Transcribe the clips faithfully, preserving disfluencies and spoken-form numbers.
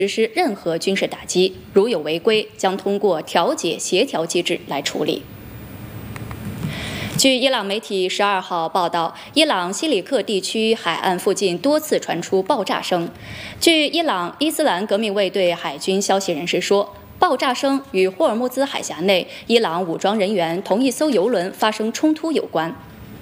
实施任何军事打击，如有违规，将通过调解协调机制来处理。据伊朗媒体十二号报道，伊朗西里克地区海岸附近多次传出爆炸声。据伊朗伊斯兰革命卫队海军消息人士说，爆炸声与霍尔木兹海峡内伊朗武装人员同一艘油轮发生冲突有关。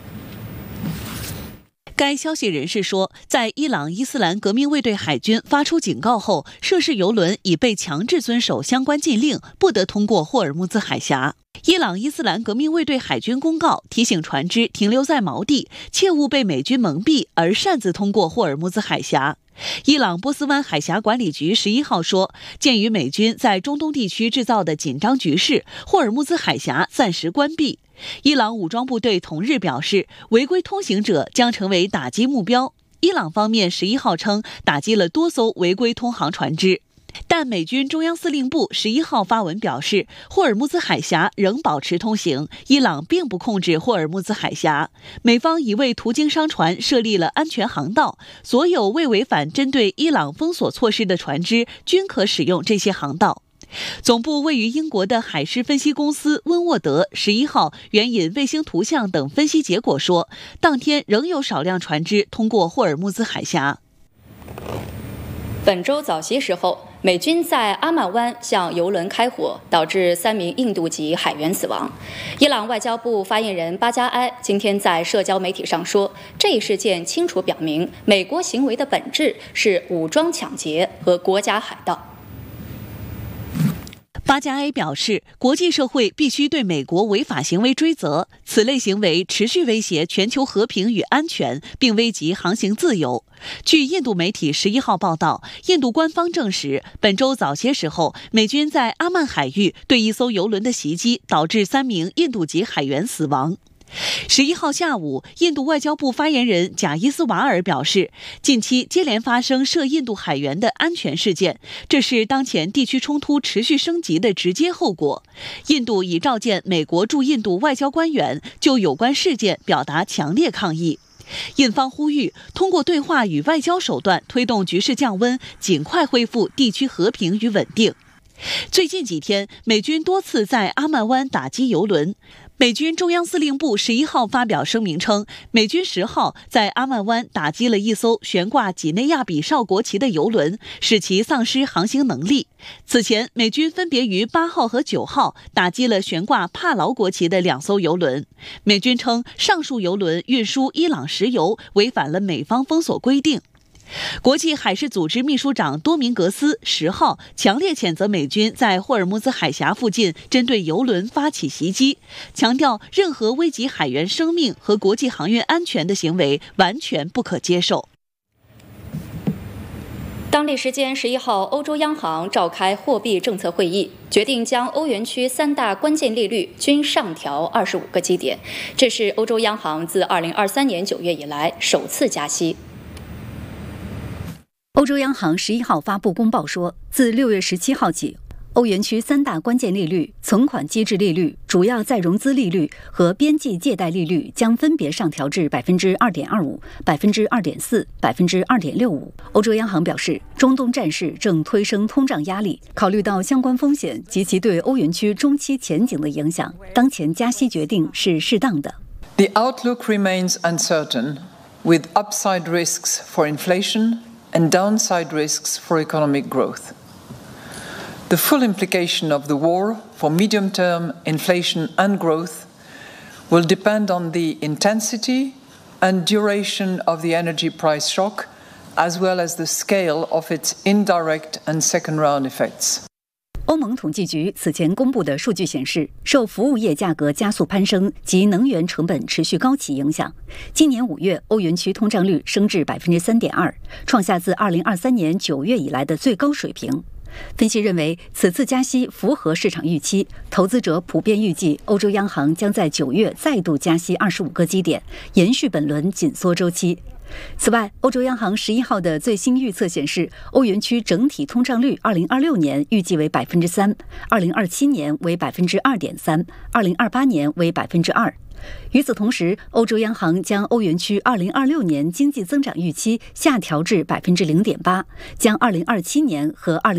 该消息人士说，在伊朗伊斯兰革命卫队海军发出警告后，涉事油轮已被强制遵守相关禁令，不得通过霍尔木兹海峡。伊朗伊斯兰革命卫队海军公告提醒船只停留在锚地，切勿被美军蒙蔽而擅自通过霍尔木兹海峡。伊朗波斯湾海峡管理局十一号说，鉴于美军在中东地区制造的紧张局势，霍尔木兹海峡暂时关闭。伊朗武装部队同日表示，违规通行者将成为打击目标。伊朗方面十一号称，打击了多艘违规通航船只。但美军中央司令部十一号发文表示，霍尔木兹海峡仍保持通行，伊朗并不控制霍尔木兹海峡。美方已为途经商船设立了安全航道，所有未违反针对伊朗封锁措施的船只均可使用这些航道。总部位于英国的海事分析公司温沃德十一号援引卫星图像等分析结果说，当天仍有少量船只通过霍尔木兹海峡。 本周早些时候，美军在阿曼湾向油轮开火，导致三名印度籍海员死亡。伊朗外交部发言人巴加埃今天在社交媒体上说，这一事件清楚表明，美国行为的本质是武装抢劫和国家海盗。 巴加埃表示，国际社会必须对美国违法行为追责，此类行为持续威胁全球和平与安全，并危及航行自由。据印度媒体十一号报道，印度官方证实，本周早些时候，美军在阿曼海域对一艘油轮的袭击，导致三名印度籍海员死亡。十一号下午，印度外交部发言人贾伊斯瓦尔表示，近期接连发生涉印度海员的安全事件，这是当前地区冲突持续升级的直接后果。印度已召见美国驻印度外交官员，就有关事件表达强烈抗议。印方呼吁通过对话与外交手段推动局势降温，尽快恢复地区和平与稳定。最近几天，美军多次在阿曼湾打击油轮。美军中央司令部十一号发表声明称，美军十号在阿曼湾打击了一艘悬挂几内亚比绍国旗的油轮，使其丧失航行能力。此前，美军分别于八号和九号打击了悬挂帕劳国旗的两艘油轮。美军称，上述油轮运输伊朗石油，违反了美方封锁规定。国际海事组织秘书长多明格斯十号强烈谴责美军在霍尔木兹海峡附近针对油轮发起袭击，强调任何危及海员生命和国际航运安全的行为完全不可接受。 当地时间十一号，欧洲央行召开货币政策会议，决定将欧元区三大关键利率均上调二十五个基点，这是欧洲央行自二零二三年九月以来首次加息。 欧洲央行十一号发布公报说，自六月十七号起，欧元区三大关键利率、存款机制利率、主要再融资利率和边际借贷利率将分别上调至百分之二点二五、百分之二点四、百分之二点六五。欧洲央行表示，中东战事正推升通胀压力，考虑到相关风险及其对欧元区中期前景的影响，当前加息决定是适当的。 The outlook remains uncertain, with upside risks for inflation and downside risks for economic growth. The full implication of the war for medium-term inflation and growth will depend on the intensity and duration of the energy price shock, as well as the scale of its indirect and second-round effects. 欧盟统计局此前公布的数据显示，受服务业价格加速攀升及能源成本持续高企影响，今年五月欧元区通胀率升至百分之三点二，创下自二零二三年九月以来的最高水平。分析认为，此次加息符合市场预期，投资者普遍预计欧洲央行将在九月再度加息二十五个基点，延续本轮紧缩周期。此外，欧洲央行十一号的最新预测显示，欧元区整体通胀率二零二六年预计为百分之三，二零二七年为百分之二点三，二零二八年为百分之二。 与此同时，欧洲央行将欧元区二零二六年经济增长预期下调至百分之零点八，将二零二七年和二零